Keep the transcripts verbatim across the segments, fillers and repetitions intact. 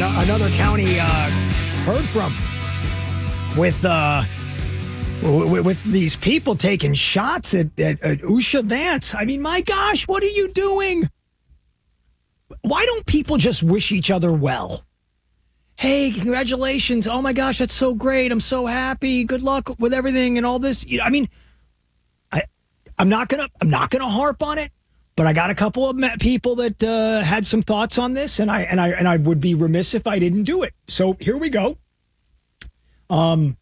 an- another county uh, heard from with uh, w- with these people taking shots at, at, at Usha Vance. I mean, my gosh, what are you doing? Why don't people just wish each other well? Hey, congratulations. Oh my gosh, that's so great. I'm so happy. Good luck with everything and all this. You know, I mean, I, I'm not gonna, I'm not gonna harp on it, but I got a couple of people that uh, had some thoughts on this, and I and I and I would be remiss if I didn't do it. So here we go. Um,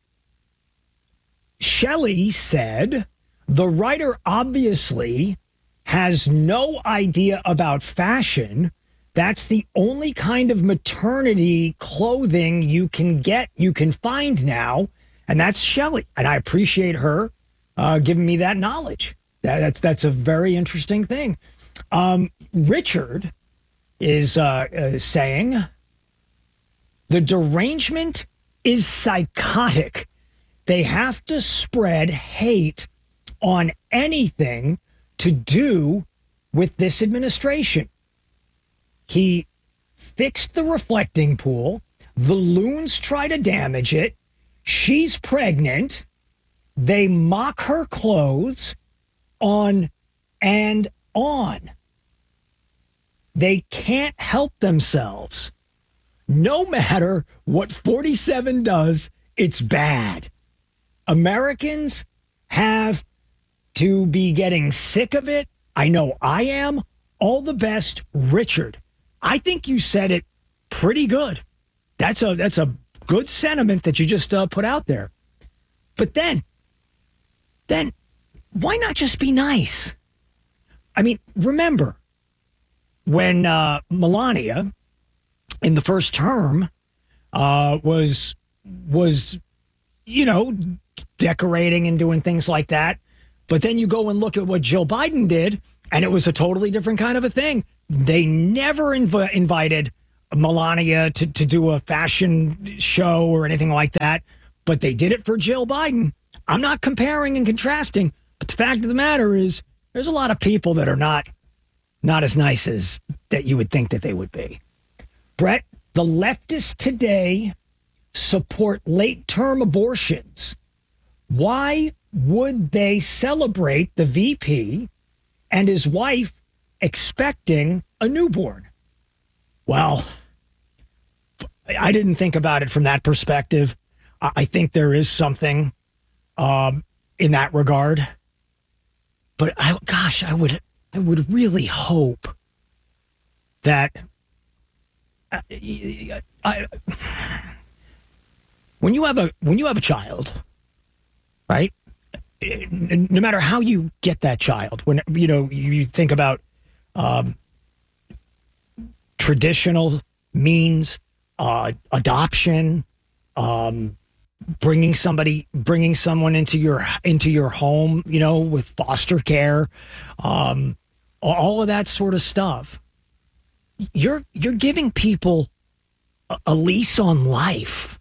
Shelley said the writer obviously has no idea about fashion. That's the only kind of maternity clothing you can get, you can find now. And that's Shelley. And I appreciate her uh, giving me that knowledge. That, that's that's a very interesting thing. Um, Richard is uh, uh, saying the derangement is psychotic. They have to spread hate on anything to do with this administration. He fixed the reflecting pool. The loons try to damage it. She's pregnant. They mock her clothes, on and on. They can't help themselves. No matter what forty-seven does, it's bad. Americans have to be getting sick of it. I know I am. All the best, Richard. I think you said it pretty good. That's a that's a good sentiment that you just uh, put out there. But then, then why not just be nice? I mean, remember when uh, Melania in the first term uh, was was you know decorating and doing things like that. But then you go and look at what Jill Biden did, and it was a totally different kind of a thing. They never inv- invited Melania to, to do a fashion show or anything like that, but they did it for Jill Biden. I'm not comparing and contrasting, but the fact of the matter is there's a lot of people that are not not as nice as that you would think that they would be. Brett, the leftists today support late-term abortions. Why would they celebrate the V P and his wife expecting a newborn? Well, I didn't think about it from that perspective. I think there is something um, in that regard. But I, gosh, I would, I would really hope that I, I, when you have a when you have a child, right? No matter how you get that child, when you know you think about um, traditional means, uh, adoption, um, bringing somebody, bringing someone into your into your home, you know, with foster care, um, all of that sort of stuff. You're you're giving people a, a lease on life.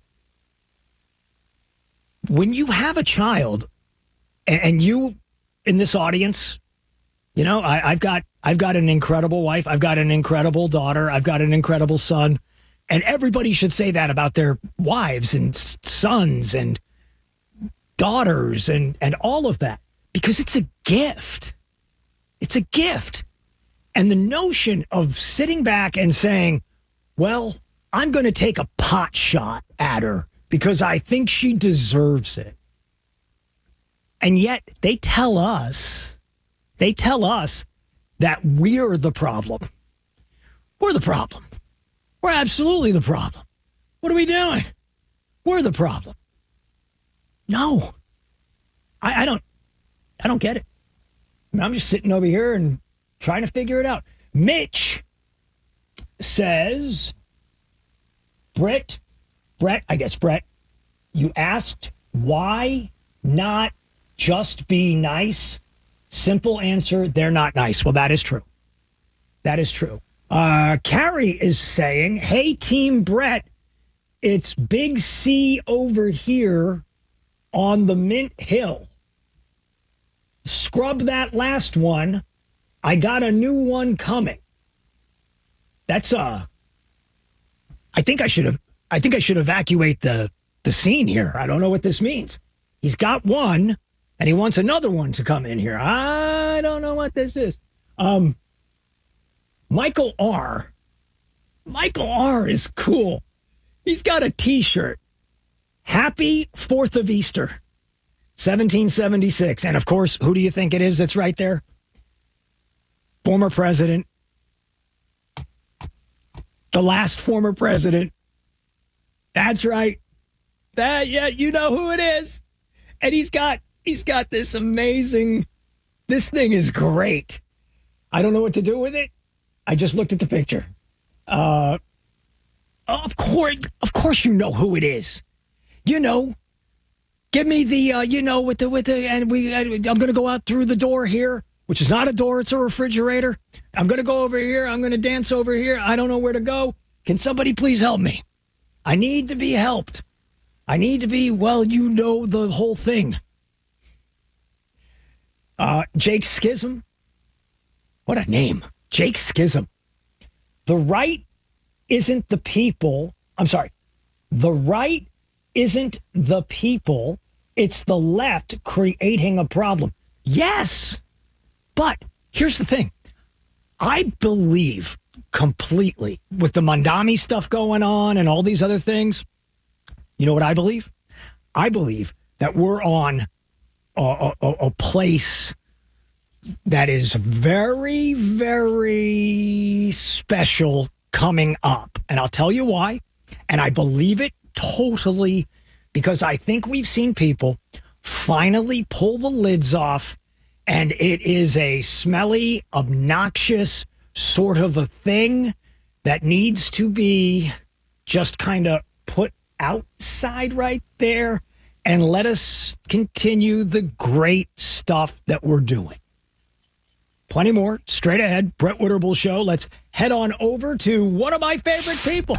When you have a child. And you, in this audience, you know, I, I've got I've got an incredible wife. I've got an incredible daughter. I've got an incredible son. And everybody should say that about their wives and sons and daughters and, and all of that. Because it's a gift. It's a gift. And the notion of sitting back and saying, well, I'm going to take a pot shot at her because I think she deserves it. And yet they tell us, they tell us that we're the problem. We're the problem. We're absolutely the problem. What are we doing? We're the problem. No, I, I don't, I don't get it. I mean, I'm just sitting over here and trying to figure it out. Mitch says, Brett, Brett, I guess, Brett, you asked why not just be nice. Simple answer, they're not nice. Well, that is true. That is true. Uh, Carrie is saying, hey, Team Brett, it's Big C over here on the Mint Hill. Scrub that last one. I got a new one coming. That's a I think I should have. I think I should evacuate the the scene here. I don't know what this means. He's got one, and he wants another one to come in here. I don't know what this is. Um, Michael R. Michael R. is cool. He's got a T-shirt. Happy Fourth of Easter, seventeen seventy-six. And of course, who do you think it is that's right there? Former president. The last former president. That's right. That, yeah, you know who it is. And he's got, he's got this amazing, this thing is great. I don't know what to do with it. I just looked at the picture. Uh, of course, of course you know who it is. You know, give me the, uh, you know, with the, with the, and we, I'm going to go out through the door here, which is not a door, it's a refrigerator. I'm going to go over here. I'm going to dance over here. I don't know where to go. Can somebody please help me? I need to be helped. I need to be, well, you know, the whole thing. Uh, Jake Schism. What a name. Jake Schism. The right isn't the people. I'm sorry. The right isn't the people. It's the left creating a problem. Yes. But here's the thing. I believe completely with the Mandami stuff going on and all these other things. You know what I believe? I believe that we're on a, a, a place that is very, very special coming up. And I'll tell you why. And I believe it totally because I think we've seen people finally pull the lids off, and it is a smelly, obnoxious sort of a thing that needs to be just kind of put outside right there and let us continue the great stuff that we're doing. Plenty more straight ahead. Brett Winterble Show. Let's head on over to one of my favorite people,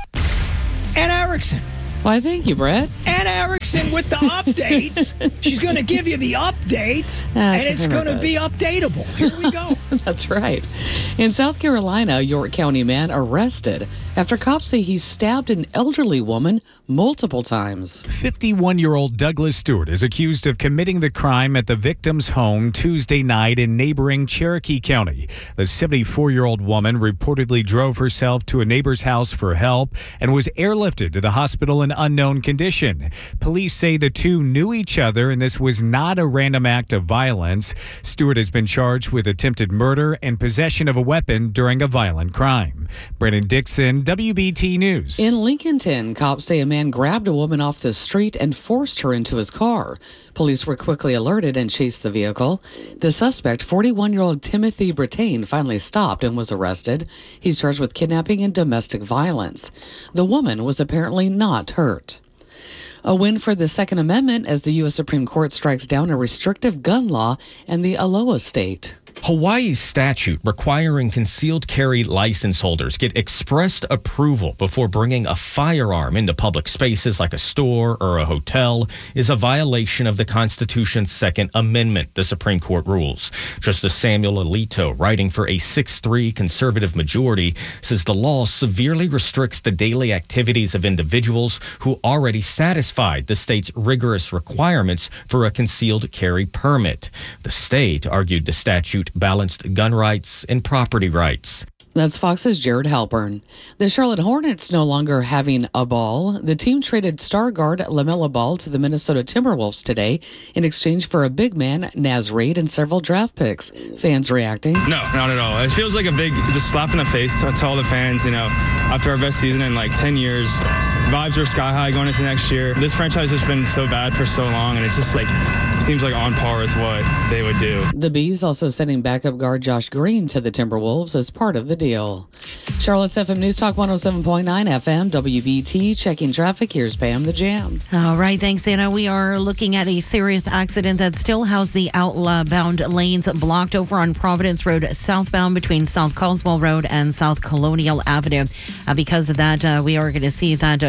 Ann Erickson. Why, thank you, Brett. Ann Erickson with the updates. She's going to give you the updates, Ah, and she it's never going to be does. updatable. Here we go. That's right. In South Carolina, a York County man arrested after cops say he stabbed an elderly woman multiple times. fifty-one-year-old Douglas Stewart is accused of committing the crime at the victim's home Tuesday night in neighboring Cherokee County. The seventy-four-year-old woman reportedly drove herself to a neighbor's house for help and was airlifted to the hospital in unknown condition. Police say the two knew each other and this was not a random act of violence. Stewart has been charged with attempted murder and possession of a weapon during a violent crime. Brennan Dixon, W B T News. In Lincolnton, cops say a man grabbed a woman off the street and forced her into his car. Police were quickly alerted and chased the vehicle. The suspect, forty-one-year-old Timothy Brattain, finally stopped and was arrested. He's charged with kidnapping and domestic violence. The woman was apparently not hurt. A win for the Second Amendment as the U S Supreme Court strikes down a restrictive gun law in the Aloha state. Hawaii's statute requiring concealed carry license holders get expressed approval before bringing a firearm into public spaces like a store or a hotel is a violation of the Constitution's Second Amendment, the Supreme Court rules. Justice Samuel Alito, writing for a six three conservative majority, says the law severely restricts the daily activities of individuals who already satisfied the state's rigorous requirements for a concealed carry permit. The state argued the statute balanced gun rights and property rights. That's Fox's Jared Halpern. The Charlotte Hornets no longer having a ball. The team traded star guard LaMelo Ball to the Minnesota Timberwolves today in exchange for a big man, Naz Reid, and several draft picks. Fans reacting. No, not at all. It feels like a big just slap in the face to, to all the fans, you know, after our best season in like ten years. Vibes are sky high going into next year. This franchise has been so bad for so long, and it's just like, seems like on par with what they would do. The Bees also sending backup guard Josh Green to the Timberwolves as part of the deal. Charlotte's F M News Talk one oh seven point nine F M, W B T, checking traffic. Here's Pam the Jam. All right, thanks, Anna. We are looking at a serious accident that still has the outbound lanes blocked over on Providence Road, southbound between South Caldwell Road and South Colonial Avenue. Uh, because of that, uh, we are going to see that uh,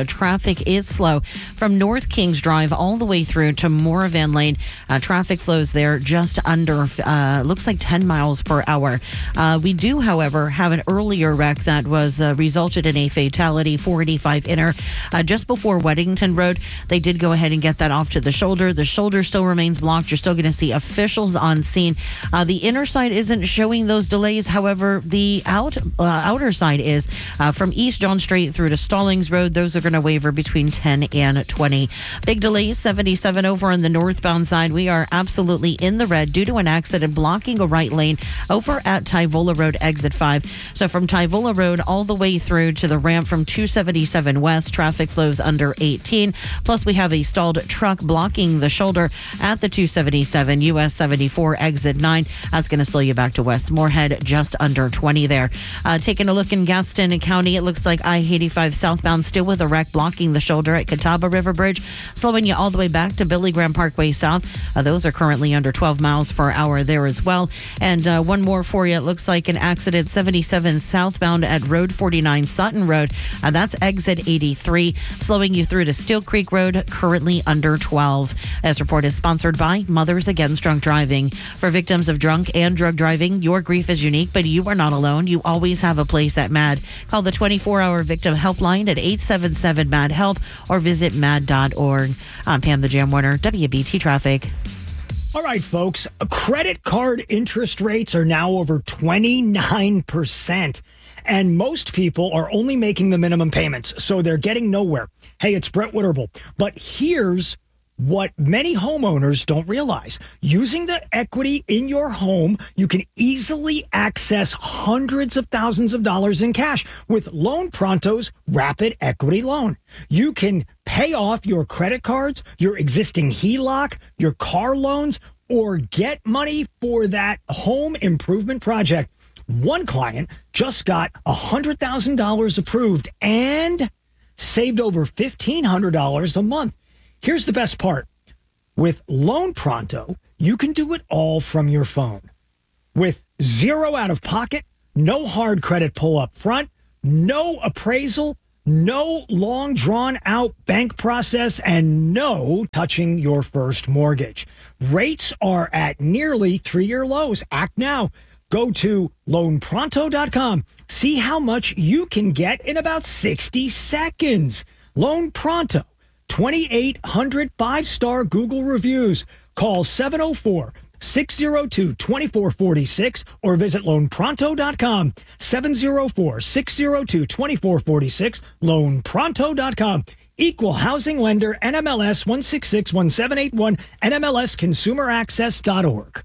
uh, traffic is slow from North Kings Drive all the way through to Moravan Lane. Uh, traffic flows there just under, uh, looks like ten miles per hour. Uh, we do, however, have an earlier wreck that was uh, resulted in a fatality, four eighty-five inner, uh, just before Weddington Road. They did go ahead and get that off to the shoulder. The shoulder still remains blocked. You're still going to see officials on scene. Uh, the inner side isn't showing those delays. However, the out uh, outer side is uh, from East John Street through to Stallings Road. Those are going to waver between ten and twenty. Big delays, seventy-seven over on the northbound side. We are absolutely in the red due to an accident blocking a right lane over at Tyvola Road, exit five. So from Tyvola Road all the way through to the ramp from two seventy-seven west, traffic flows under eighteen. Plus, we have a stalled truck blocking the shoulder at the two seventy-seven U S seventy-four exit nine. That's going to slow you back to West Moorhead, just under twenty there. Uh, taking a look in Gaston County, it looks like I eighty-five southbound still with a wreck blocking the shoulder at Catawba River Bridge, slowing you all the way back to Billy Graham Parkway South. Uh, those are currently under twelve miles per hour there as well. And uh, one more for you. It looks like an accident seventy-seven southbound at Road forty-nine Sutton Road. Uh, that's exit eighty-three, slowing you through to Steel Creek Road, currently under twelve. This report is sponsored by Mothers Against Drunk Driving. For victims of drunk and drug driving, your grief is unique, but you are not alone. You always have a place at MAD. Call the twenty-four hour victim helpline at eight seven seven MAD HELP or visit mad dot org. I'm Pam the Jam Warner, W B T Traffic. All right, folks, credit card interest rates are now over twenty-nine percent. And most people are only making the minimum payments, so they're getting nowhere. Hey, it's Brett Witterble. But here's what many homeowners don't realize. Using the equity in your home, you can easily access hundreds of thousands of dollars in cash with Loan Pronto's Rapid Equity Loan. You can pay off your credit cards, your existing H E L O C, your car loans, or get money for that home improvement project. One client just got one hundred thousand dollars approved and saved over fifteen hundred dollars a month. Here's the best part. With Loan Pronto, you can do it all from your phone. With zero out of pocket, no hard credit pull up front, no appraisal, no long drawn out bank process, and no touching your first mortgage. Rates are at nearly three-year lows. Act now. Go to loan pronto dot com. See how much you can get in about sixty seconds. Loan Pronto, twenty-eight hundred five-star Google reviews. Call seven oh four, six oh two, two four four six or visit loan pronto dot com. seven oh four, six oh two, two four four six, loan pronto dot com. Equal housing lender, N M L S one six six one seven eight one, N M L S consumer access dot org.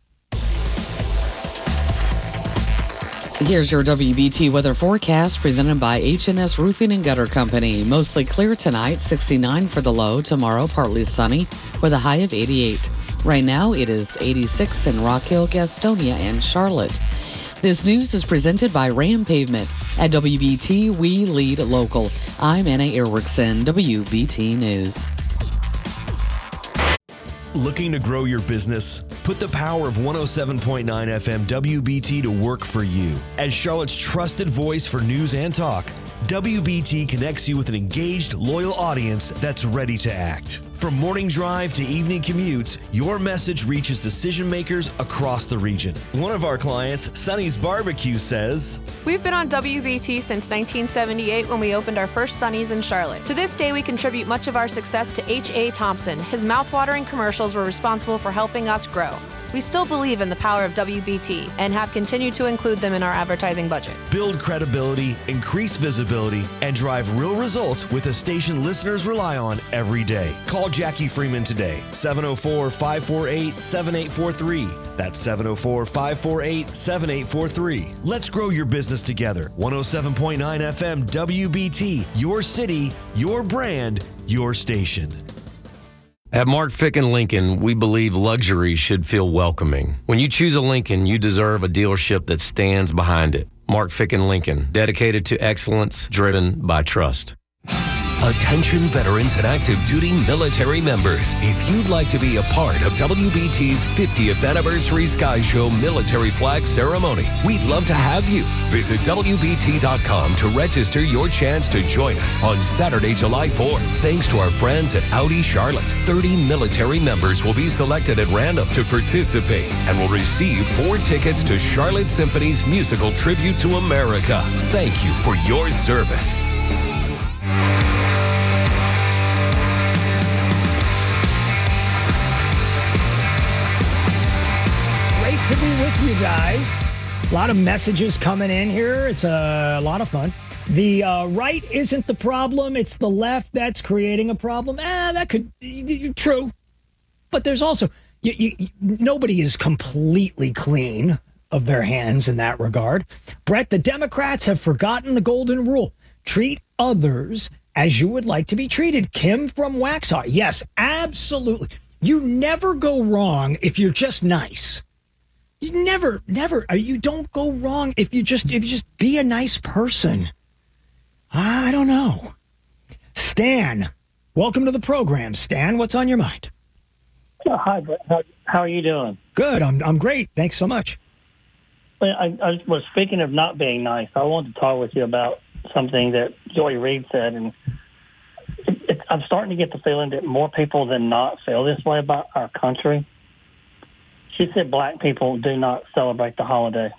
Here's your W B T weather forecast presented by H and S Roofing and Gutter Company. Mostly clear tonight, sixty-nine for the low. Tomorrow, partly sunny with a high of eighty-eight. Right now, it is eighty-six in Rock Hill, Gastonia, and Charlotte. This news is presented by Ram Pavement. At W B T, we lead local. I'm Anna Ehrwichsen, W B T News. Looking to grow your business? Put the power of one oh seven point nine F M W B T to work for you. As Charlotte's trusted voice for news and talk, W B T connects you with an engaged, loyal audience that's ready to act. From morning drive to evening commutes, your message reaches decision makers across the region. One of our clients, Sonny's Barbecue, says, "We've been on W B T since nineteen seventy-eight when we opened our first Sonny's in Charlotte. To this day, we contribute much of our success to H A. Thompson. His mouthwatering commercials were responsible for helping us grow. We still believe in the power of W B T and have continued to include them in our advertising budget. Build credibility, increase visibility, and drive real results with a station listeners rely on every day. Call Jackie Freeman today, seven oh four, five four eight, seven eight four three. That's seven oh four, five four eight, seven eight four three. Let's grow your business together. one oh seven point nine F M W B T, your city, your brand, your station. At Mark Ficken Lincoln, we believe luxury should feel welcoming. When you choose a Lincoln, you deserve a dealership that stands behind it. Mark Ficken Lincoln, dedicated to excellence, driven by trust. A attention veterans and active duty military members. If you'd like to be a part of W B T's fiftieth Anniversary Sky Show Military Flag Ceremony, we'd love to have you. Visit W B T dot com to register your chance to join us on Saturday, July fourth. Thanks to our friends at Audi Charlotte, thirty military members will be selected at random to participate and will receive four tickets to Charlotte Symphony's musical tribute to America. Thank you for your service. Great to be with you guys. A lot of messages coming in here. It's a lot of fun. The uh, right isn't the problem. It's the left that's creating a problem. Eh, that could be true. But there's also, you, you, nobody is completely clean of their hands in that regard. Brett, the Democrats have forgotten the golden rule. Treat others as you would like to be treated. Kim from Waxhaw. Yes, absolutely. You never go wrong if you're just nice. You never, never, you don't go wrong if you just, if you just be a nice person. I don't know. Stan, welcome to the program. Stan, what's on your mind? Oh, hi, Brett. How, how are you doing? Good. I'm, I'm great. Thanks so much. Well, I, I was speaking of not being nice. I wanted to talk with you about something that Joy Reid said, and it, it, I'm starting to get the feeling that more people than not feel this way about our country. She said black people do not celebrate the holiday.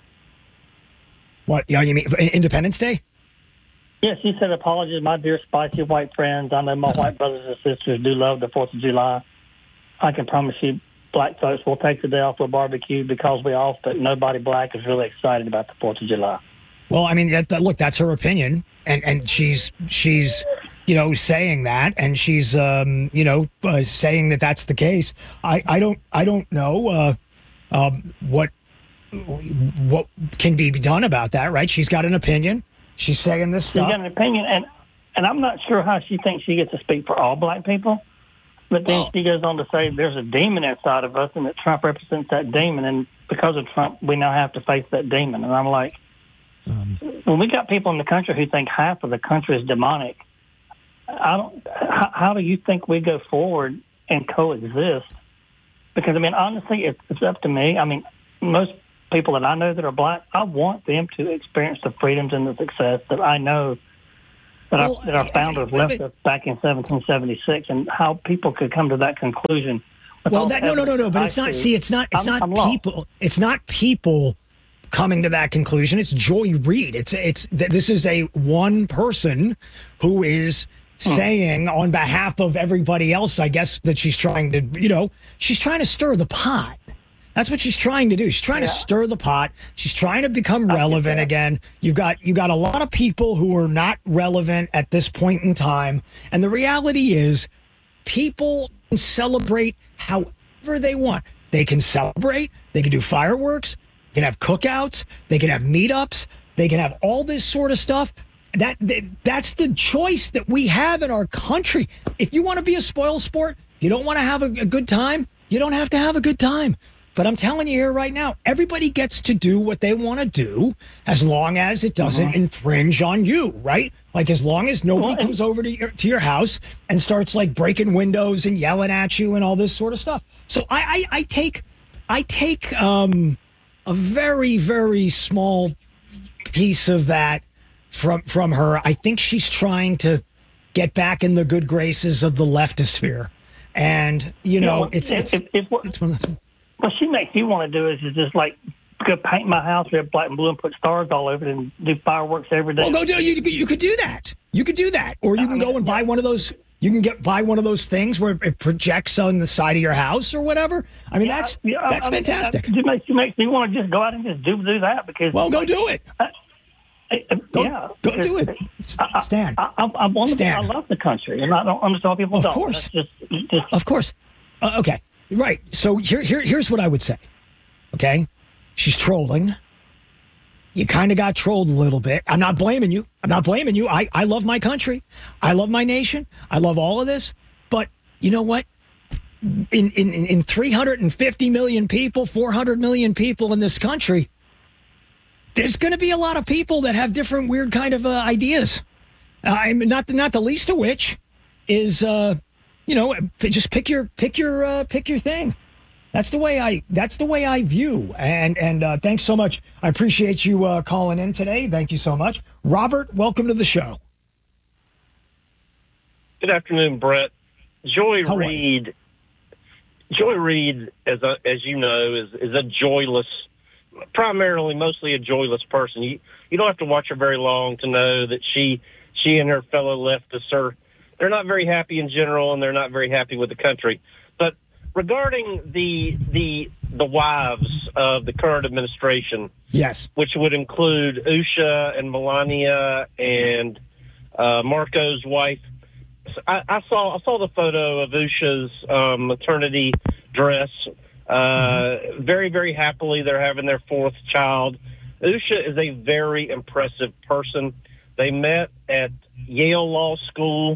What? Yeah, you mean Independence Day? Yes, she said, apologies, my dear spicy white friends. I know my uh-huh. white brothers and sisters do love the fourth of July. I can promise you black folks will take the day off for a barbecue because we off, but nobody black is really excited about the fourth of July. Well, I mean, that, that, look, that's her opinion, and, and she's, she's, you know, saying that, and she's, um, you know, uh, saying that that's the case. I, I don't, I don't know uh, um, what, what can be done about that, right? She's got an opinion. She's saying this stuff. She's got an opinion, and, and I'm not sure how she thinks she gets to speak for all black people. But then well, she goes on to say there's a demon inside of us and that Trump represents that demon. And because of Trump, we now have to face that demon. And I'm like, um, when we got people in the country who think half of the country is demonic, I don't. How, how do you think we go forward and coexist? Because, I mean, honestly, it's, it's up to me. I mean, most people that I know that are black, I want them to experience the freedoms and the success that I know that, well, our, that our founders I, I, left us back in seventeen seventy-six, and how people could come to that conclusion. Well, that no, no, no, no. But it's not. See, it's not. It's I'm, not I'm people. Lost. It's not people coming to that conclusion. It's Joy Reid. It's it's. This is a one person who is saying on behalf of everybody else, I guess, that she's trying to. You know, she's trying to stir the pot. That's what she's trying to do. She's trying yeah. to stir the pot. She's trying to become relevant again. You've got you got a lot of people who are not relevant at this point in time. And the reality is people can celebrate however they want. They can celebrate. They can do fireworks. They can have cookouts. They can have meetups. They can have all this sort of stuff. That, that That's the choice that we have in our country. If you want to be a spoil sport, you don't want to have a, a good time, you don't have to have a good time. But I'm telling you here right now, everybody gets to do what they want to do as long as it doesn't uh-huh. infringe on you, right? Like as long as nobody well, comes over to your to your house and starts like breaking windows and yelling at you and all this sort of stuff. So I I, I take I take um, a very very small piece of that from from her. I think she's trying to get back in the good graces of the leftist sphere, and you know yeah, it's it's if, if, if, it's one of those. What she makes me want to do is, is just like go paint my house red, black, and blue and put stars all over it and do fireworks every day. Well, go do you. You could do that. You could do that, or you can go and buy one of those. You can get buy one of those things where it projects on the side of your house or whatever. I mean, yeah, that's yeah, that's I mean, fantastic. It makes you makes me want to just go out and just do do that because. Well, go do it. I, I, go, yeah, go do it. Stan. I, I, I, want Stan. To be, I love the country, and I don't understand people. Of don't. course, just, just, of course. Uh, okay, right. So here, here, here's what I would say. Okay, she's trolling. You kind of got trolled a little bit. I'm not blaming you. I'm not blaming you. I, I love my country. I love my nation. I love all of this. But you know what? In in in three hundred fifty million people, four hundred million people in this country, there's going to be a lot of people that have different weird kind of uh, ideas. I'm not the, not the least of which is, uh, you know, just pick your pick your uh, pick your thing. That's the way I that's the way I view. And and uh, thanks so much. I appreciate you uh, calling in today. Thank you so much, Robert. Welcome to the show. Good afternoon, Brett. Joy How are you? Reid. Joy Reid, as a, as you know, is is a joyless, primarily mostly a joyless person. You you don't have to watch her very long to know that she she and her fellow leftists are they're not very happy in general, and they're not very happy with the country. But regarding the the the wives of the current administration, yes, which would include Usha and Melania and uh, Marco's wife. I, I saw I saw the photo of Usha's um, maternity dress. Uh, mm-hmm. Very, very happily, they're having their fourth child. Usha is a very impressive person. They met at Yale Law School.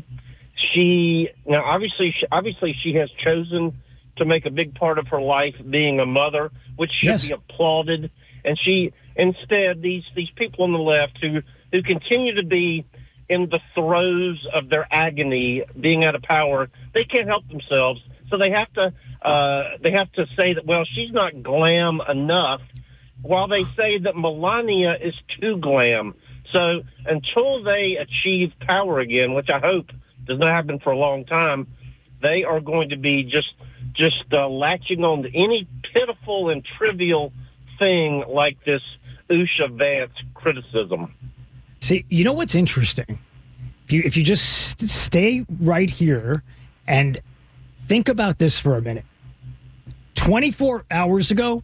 She now obviously she, obviously she has chosen to make a big part of her life being a mother, which should Yes. be applauded. And she instead these these people on the left who who continue to be in the throes of their agony, being out of power, they can't help themselves. So they have to uh, they have to say that, well, she's not glam enough, while they say that Melania is too glam. So until they achieve power again, which I hope does not happen for a long time, they are going to be just just uh, latching on to any pitiful and trivial thing like this Usha Vance criticism. See, you know what's interesting? If you if you just st- stay right here and think about this for a minute. twenty-four hours ago,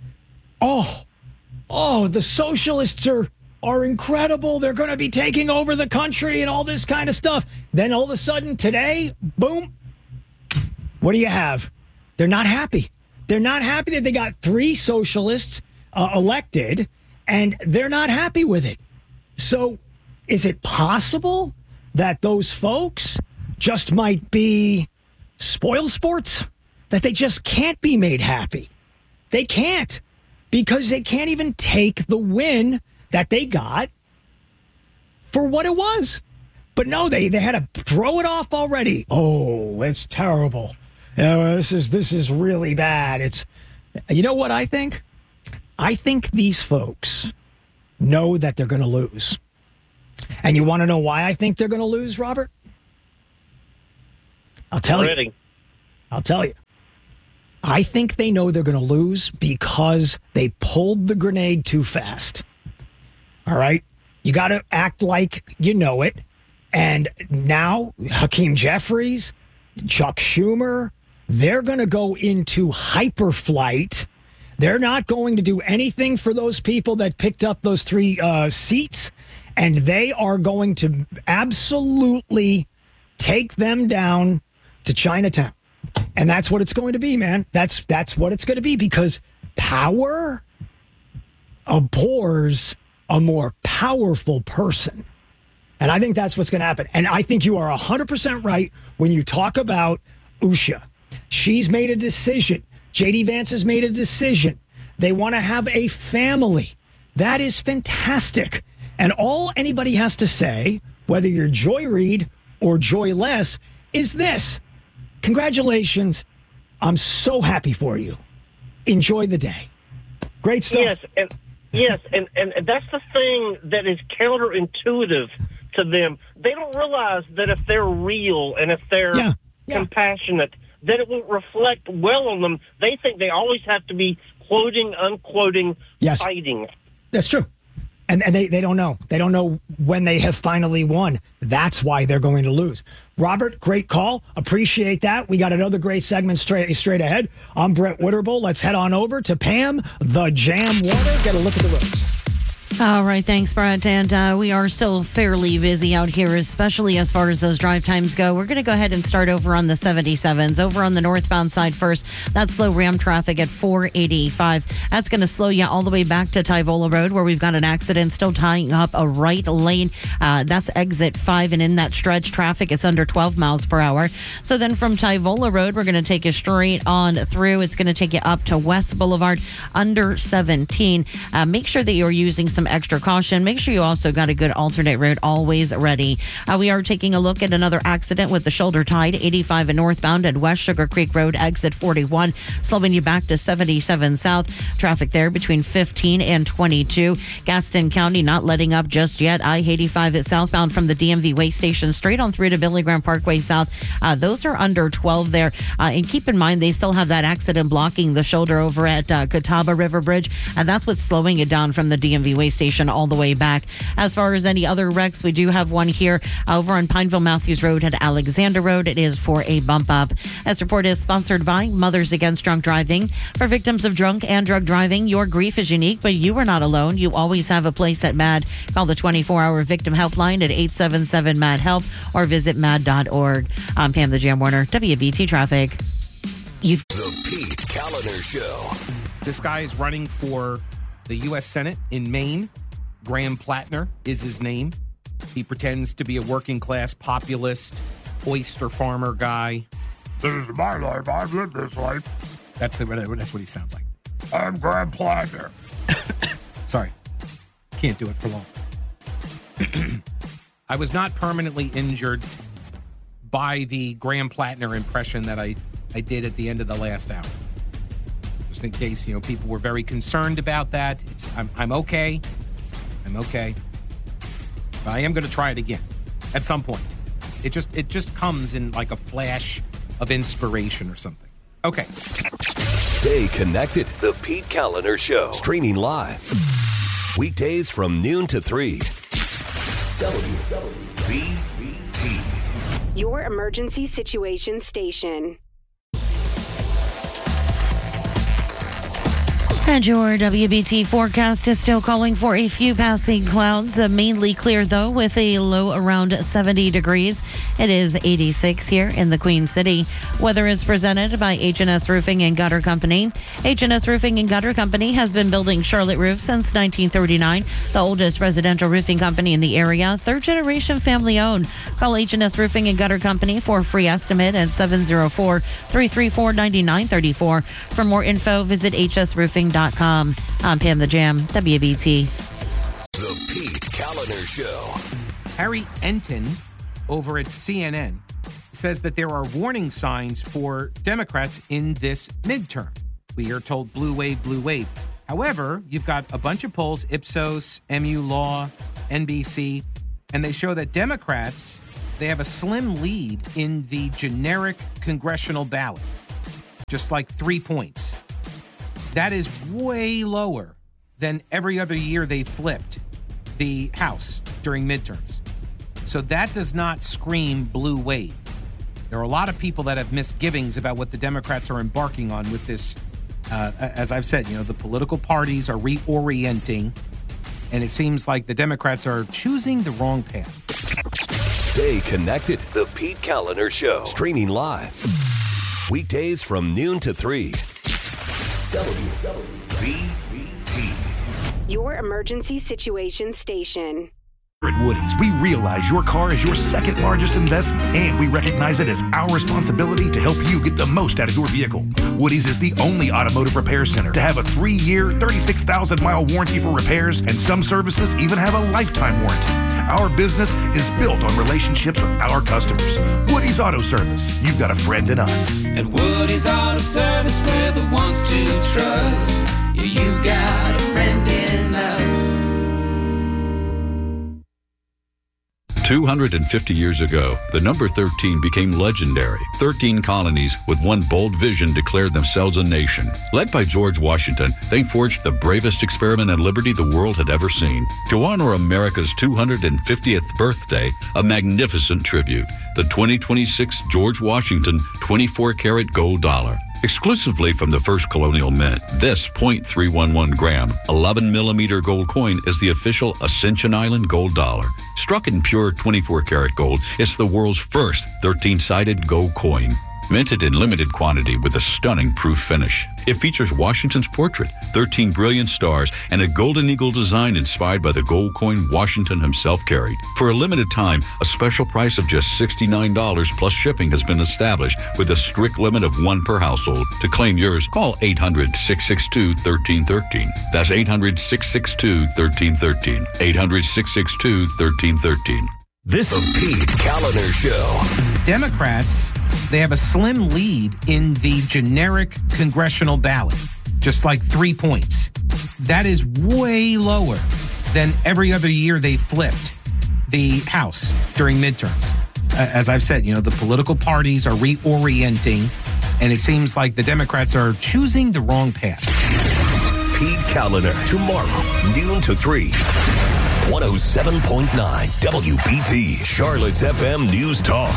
oh, oh, the socialists are are incredible. They're going to be taking over the country and all this kind of stuff. Then all of a sudden today, boom, what do you have? They're not happy. They're not happy that they got three socialists uh, elected, and they're not happy with it. So is it possible that those folks just might be spoil sports? That they just can't be made happy? They can't, because they can't even take the win that they got for what it was. But no, they, they had to throw it off already. Oh, it's terrible. Yeah, well, this is this is really bad. It's, you know what I think? I think these folks know that they're going to lose. And you want to know why I think they're going to lose, Robert? I'll tell Ready. you. I'll tell you. I think they know they're going to lose because they pulled the grenade too fast. All right? You got to act like you know it. And now Hakeem Jeffries, Chuck Schumer, they're going to go into hyperflight. They're not going to do anything for those people that picked up those three uh, seats, and they are going to absolutely take them down to Chinatown. And that's what it's going to be, man. That's that's what it's going to be, because power abhors a more powerful person. And I think that's what's going to happen. And I think you are one hundred percent right when you talk about Usha. She's made a decision. J D Vance has made a decision. They want to have a family. That is fantastic. And all anybody has to say, whether you're Joy Reid or joyless, is this. Congratulations. I'm so happy for you. Enjoy the day. Great stuff. Yes, and yes, and, and that's the thing that is counterintuitive to them. They don't realize that if they're real and if they're Yeah, yeah. compassionate, that it will reflect well on them. They think they always have to be quoting, unquoting, Yes. fighting. That's true. And, and they, they don't know. They don't know when they have finally won. That's why they're going to lose. Robert, great call. Appreciate that. We got another great segment straight straight ahead. I'm Brett Witterbull. Let's head on over to Pam, the Jam Warner. Get a look at the roads. All right, thanks, Brett. And uh, we are still fairly busy out here, especially as far as those drive times go. We're going to go ahead and start over on the seventy-sevens. Over on the northbound side first, that's slow Ram traffic at four eighty-five. That's going to slow you all the way back to Tyvola Road, where we've got an accident still tying up a right lane. Uh, that's exit five, and in that stretch, traffic is under twelve miles per hour. So then from Tyvola Road, we're going to take you straight on through. It's going to take you up to West Boulevard under seventeen. Uh, make sure that you're using some extra caution. Make sure you also got a good alternate route always ready. Uh, we are taking a look at another accident with the shoulder tied, eighty-five and northbound at West Sugar Creek Road, exit forty-one, slowing you back to seventy-seven south. Traffic there between fifteen and twenty-two. Gaston County not letting up just yet. I eighty-five at southbound from the D M V way station straight on through to Billy Graham Parkway South. Uh, those are under twelve there. Uh, and keep in mind, they still have that accident blocking the shoulder over at uh, Catawba River Bridge. And that's what's slowing it down from the D M V way station all the way back. As far as any other wrecks, we do have one here over on Pineville Matthews Road at Alexander Road. It is for a bump up. This report is sponsored by Mothers Against Drunk Driving. For victims of drunk and drug driving, your grief is unique, but you are not alone. You always have a place at MAD. Call the twenty-four hour victim helpline at eight seven seven M A D HELP or visit mad dot org. I'm Pam the Jam Warner, W B T Traffic. You've the Pete Callender Show. This guy is running for the U S Senate in Maine. Graham Plattner is his name. He pretends to be a working class populist, oyster farmer guy. This is my life. I've lived this life. That's, that's what he sounds like. I'm Graham Plattner. Sorry. Can't do it for long. I was not permanently injured by the Graham Plattner impression that I, I did at the end of the last hour. Just in case, you know, people were very concerned about that. It's, I'm, I'm okay. I'm okay. But I am going to try it again at some point. It just it just comes in like a flash of inspiration or something. Okay. Stay connected. The Pete Callender Show. Streaming live. Weekdays from noon to three. W B T. Your emergency situation station. And your W B T forecast is still calling for a few passing clouds, uh, mainly clear though, with a low around seventy degrees. It is eighty-six here in the Queen City. Weather is presented by H and S Roofing and Gutter Company. H and S Roofing and Gutter Company has been building Charlotte roofs since nineteen thirty-nine, the oldest residential roofing company in the area, third generation family owned. Call H and S Roofing and Gutter Company for a free estimate at seven oh four, three three four, nine nine three four. For more info, visit h s roofing dot com. I'm Pam the Jam, W B T. The Pete Callender Show. Harry Enton over at C N N says that there are warning signs for Democrats in this midterm. We are told blue wave, blue wave. However, you've got a bunch of polls, Ipsos, M U Law, N B C, and they show that Democrats, they have a slim lead in the generic congressional ballot, just like three points. That is way lower than every other year they flipped the House during midterms. So that does not scream blue wave. There are a lot of people that have misgivings about what the Democrats are embarking on with this. Uh, as I've said, you know, the political parties are reorienting, and it seems like the Democrats are choosing the wrong path. Stay connected. The Pete Callender Show. Streaming live. Weekdays from noon to three. W B T. Your emergency situation station. At Woody's, we realize your car is your second largest investment, and we recognize it as our responsibility to help you get the most out of your vehicle. Woody's is the only automotive repair center to have a three-year, thirty-six thousand mile warranty for repairs, and some services even have a lifetime warranty. Our business is built on relationships with our customers. Woody's Auto Service, you've got a friend in us. At Woody's Auto Service, we're the ones to trust. Yeah, you got a friend in us. two hundred fifty years ago, the number thirteen became legendary. thirteen colonies with one bold vision declared themselves a nation. Led by George Washington, they forged the bravest experiment in liberty the world had ever seen. To honor America's two hundred fiftieth birthday, a magnificent tribute, the twenty twenty-six George Washington twenty-four karat gold dollar. Exclusively from the first colonial mint, this point three one one gram, eleven millimeter gold coin is the official Ascension Island gold dollar. Struck in pure twenty-four karat gold, it's the world's first thirteen-sided gold coin. minted in limited quantity with a stunning proof finish. It features Washington's portrait, thirteen brilliant stars, and a golden eagle design inspired by the gold coin Washington himself carried. For a limited time, a special price of just sixty-nine dollars plus shipping has been established with a strict limit of one per household. To claim yours, call eight hundred, six six two, one three one three. That's eight hundred, six six two, one three one three. eight hundred, six six two, one three one three. This is Pete Kaliner Show. Democrats, they have a slim lead in the generic congressional ballot, just like three points. That is way lower than every other year they flipped the House during midterms. Uh, as I've said, you know, the political parties are reorienting, and it seems like the Democrats are choosing the wrong path. Pete Kaliner, tomorrow, noon to three. one oh seven point nine W B T, Charlotte's F M News Talk.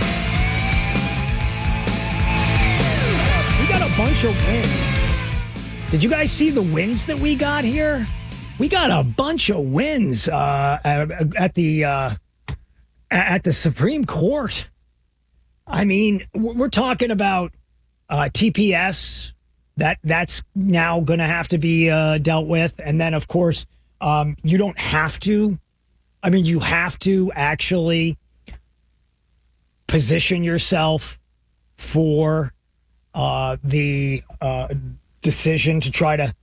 We got a bunch of wins. Did you guys see the wins that we got here? We got a bunch of wins uh, at the uh, at the Supreme Court. I mean, we're talking about uh, T P S. That that's now going to have to be uh, dealt with, and then of course. Um, you don't have to. I mean, you have to actually position yourself for uh, the uh, decision to try to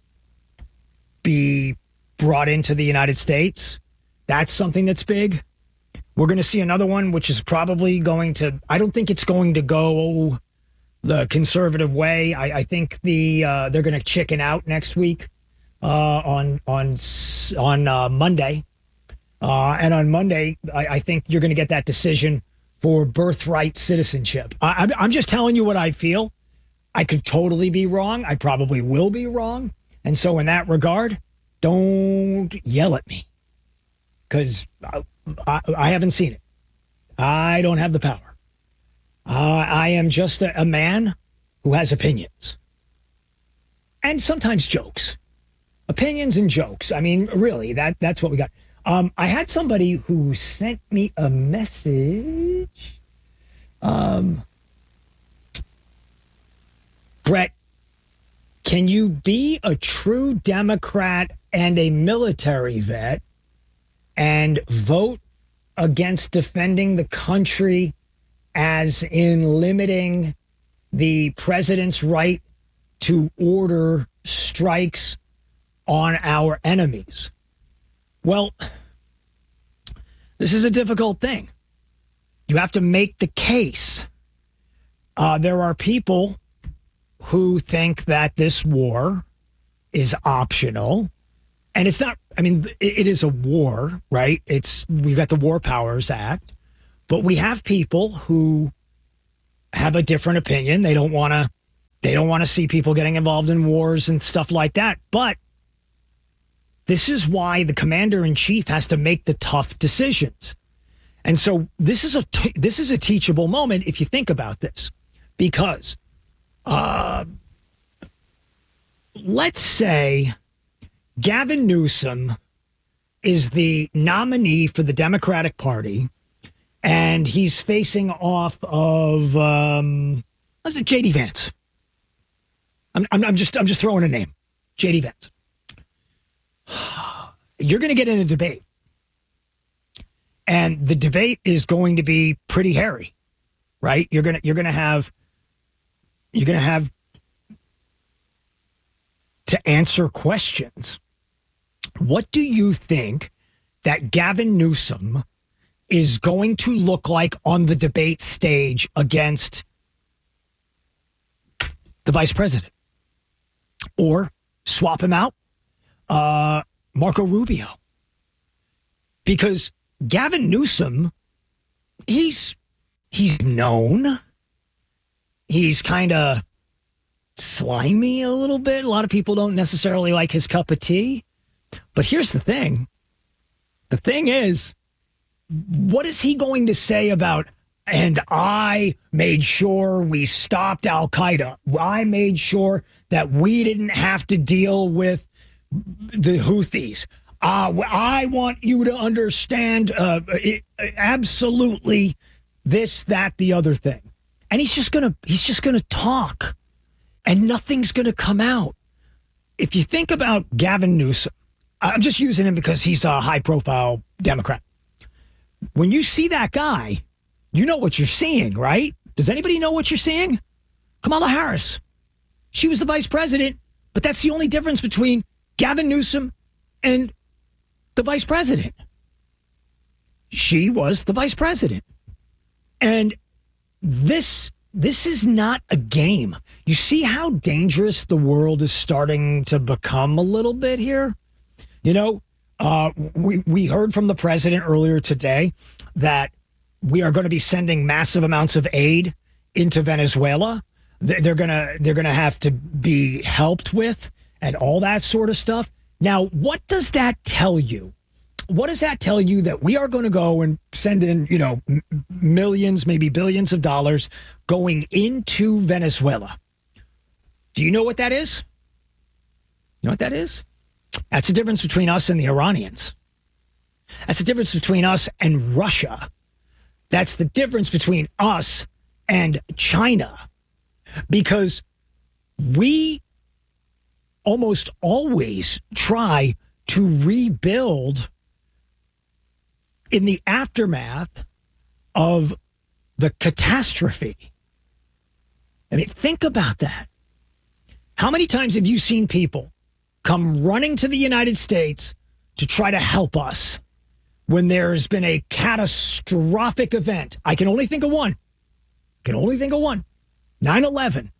be brought into the United States. That's something that's big. We're going to see another one, which is probably going to, I don't think it's going to go the conservative way. I, I think the uh, they're going to chicken out next week. Uh, on on on uh, Monday, uh, and on Monday, I, I think you're going to get that decision for birthright citizenship. I, I'm, I'm just telling you what I feel. I could totally be wrong. I probably will be wrong, and so in that regard, don't yell at me because I, I, I haven't seen it. I don't have the power. Uh, I am just a, a man who has opinions and sometimes jokes. Opinions and jokes. I mean, really, that that's what we got. Um, I had somebody who sent me a message. Um, Brett, can you be a true Democrat and a military vet and vote against defending the country as in limiting the president's right to order strikes on our enemies? Well, this is a difficult thing. You have to make the case. Uh, there are people who think that this war is optional. And it's not, I mean, it, it is a war, right? It's, we've got the War Powers Act. But we have people who have a different opinion. They don't want to, they don't want to see people getting involved in wars and stuff like that. But this is why the commander-in-chief has to make the tough decisions. And so this is a t- this is a teachable moment if you think about this. Because uh, let's say Gavin Newsom is the nominee for the Democratic Party, and he's facing off of, um, what's it, J D Vance. I'm, I'm, I'm just I'm just throwing a name, J D Vance. You're going to get in a debate. And the debate is going to be pretty hairy, right? You're going to you're going to have you're going to have to answer questions. What do you think that Gavin Newsom is going to look like on the debate stage against the vice president? Or swap him out, uh, Marco Rubio. Because Gavin Newsom, he's he's known. He's kind of slimy a little bit. A lot of people don't necessarily like his cup of tea. But here's the thing. The thing is, what is he going to say about, and I made sure we stopped Al-Qaeda. I made sure that we didn't have to deal with the Houthis. Uh, I want you to understand uh, it, absolutely this, that, the other thing. and he's just gonna he's just gonna talk, and nothing's gonna come out. If you think about Gavin Newsom, I'm just using him because he's a high-profile Democrat. When you see that guy, you know what you're seeing, right? Does anybody know what you're seeing? Kamala Harris. She was the vice president, but that's the only difference between Gavin Newsom and the vice president. She was the vice president. And this this is not a game. You see how dangerous the world is starting to become a little bit here? You know, uh, we, we heard from the president earlier today that we are going to be sending massive amounts of aid into Venezuela. They're going to they're going to have to be helped with and all that sort of stuff. Now, what does that tell you? What does that tell you that we are going to go and send in, you know, m- millions, maybe billions of dollars going into Venezuela? Do you know what that is? You know what that is? That's the difference between us and the Iranians. That's the difference between us and Russia. That's the difference between us and China. Because we almost always try to rebuild in the aftermath of the catastrophe. I mean, think about that. How many times have you seen people come running to the United States to try to help us when there's been a catastrophic event? I can only think of one. I can only think of one. nine eleven.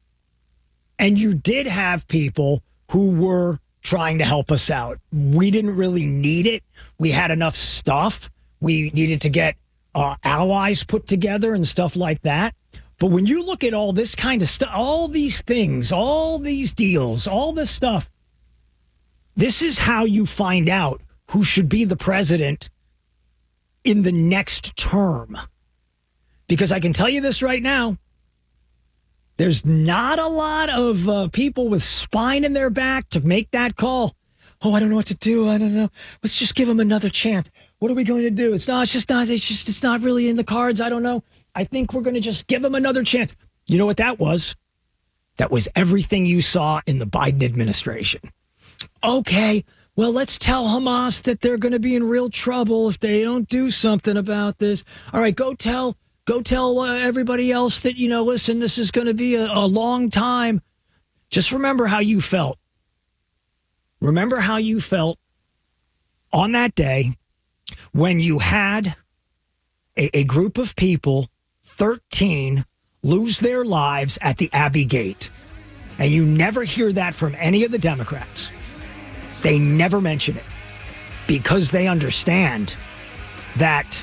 And you did have people who were trying to help us out. We didn't really need it. We had enough stuff. We needed to get uh, allies put together and stuff like that. But when you look at all this kind of stuff, all these things, all these deals, all this stuff, this is how you find out who should be the president in the next term. Because I can tell you this right now, there's not a lot of uh, people with spine in their back to make that call. Oh, I don't know what to do. I don't know. Let's just give him another chance. What are we going to do? It's not, it's just not, it's just, it's not really in the cards. I don't know. I think we're going to just give him another chance. You know what that was? That was everything you saw in the Biden administration. Okay, well, let's tell Hamas that they're going to be in real trouble if they don't do something about this. All right, go tell Go tell uh, everybody else that, you know, listen, this is going to be a, a long time. Just remember how you felt. Remember how you felt on that day when you had a, a group of people, thirteen, lose their lives at the Abbey Gate. And you never hear that from any of the Democrats. They never mention it because they understand that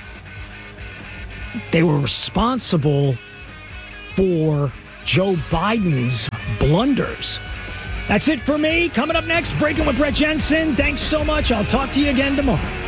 they were responsible for Joe Biden's blunders. That's it for me. Coming up next, Breaking with Brett Jensen. Thanks so much. I'll talk to you again tomorrow.